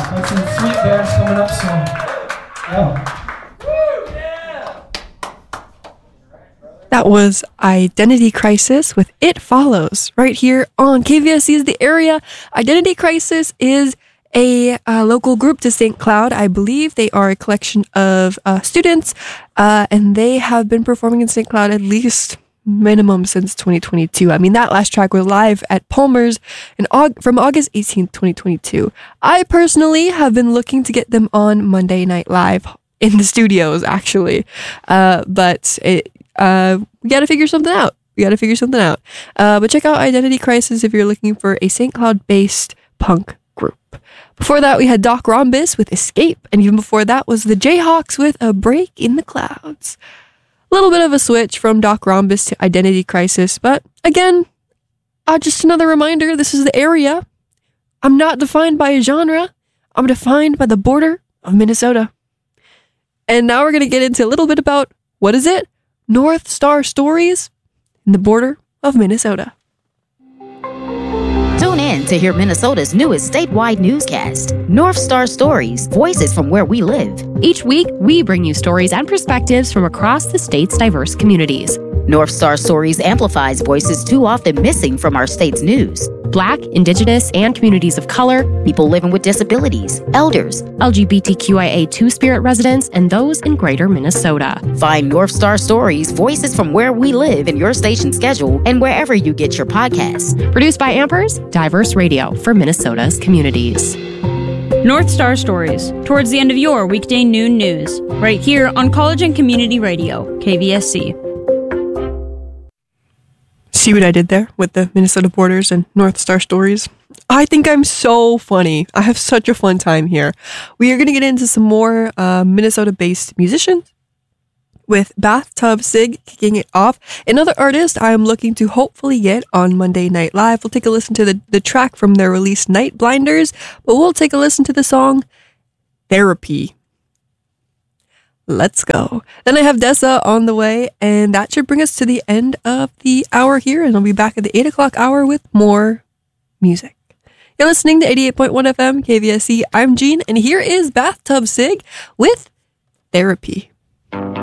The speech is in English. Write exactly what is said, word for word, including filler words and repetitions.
Got some sweet bands coming up soon. Yeah. That was Identity Crisis with It Follows right here on K V S C's The Area. Identity Crisis is a uh, local group to Saint Cloud. I believe they are a collection of uh, students, uh, and they have been performing in Saint Cloud at least minimum since twenty twenty-two. I mean, that last track was live at Palmer's in Aug- from August eighteenth, twenty twenty-two. I personally have been looking to get them on Monday Night Live in the studios, actually, uh, but it Uh, we got to figure something out. We got to figure something out. Uh, but check out Identity Crisis if you're looking for a Saint Cloud-based punk group. Before that, we had Doc Rhombus with Escape, and even before that was the Jayhawks with A Break in the Clouds. A little bit of a switch from Doc Rhombus to Identity Crisis, but again, uh, just another reminder, this is The Area. I'm not defined by a genre. I'm defined by the border of Minnesota. And now we're going to get into a little bit about, what is it? North Star Stories in the border of Minnesota. Tune in to hear Minnesota's newest statewide newscast, North Star Stories, Voices from Where We Live. Each week, we bring you stories and perspectives from across the state's diverse communities. North Star Stories amplifies voices too often missing from our state's news. Black, Indigenous, and communities of color, people living with disabilities, elders, L G B T Q I A Two-Spirit residents, and those in greater Minnesota. Find North Star Stories, Voices from Where We Live in your station schedule and wherever you get your podcasts. Produced by Ampers, diverse radio for Minnesota's communities. North Star Stories, towards the end of your weekday noon news, right here on College and Community Radio, K V S C. See what I did there with the Minnesota Borders and North Star Stories? I think I'm so funny. I have such a fun time here. We are going to get into some more uh, Minnesota-based musicians with Bathtub Sig kicking it off. Another artist I am looking to hopefully get on Monday Night Live. We'll take a listen to the, the track from their release Night Blinders, but we'll take a listen to the song Therapy. Let's go. Then I have Dessa on the way, and that should bring us to the end of the hour here, and I'll be back at the eight o'clock hour with more music. You're listening to eighty-eight point one F M, K V S C. I'm Jean, and here is Bathtub Sig with Therapy.